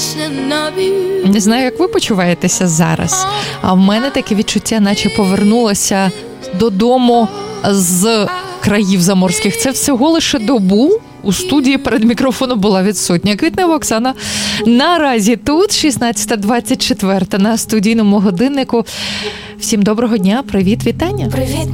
Не знаю, як ви почуваєтеся зараз, а в мене таке відчуття, наче повернулося додому з країв заморських. Це всього лише добу. У студії перед мікрофоном була відсутня. Квітнева Оксана наразі тут, 16:24 на студійному годиннику. Всім доброго дня, привіт, вітання. Привіт,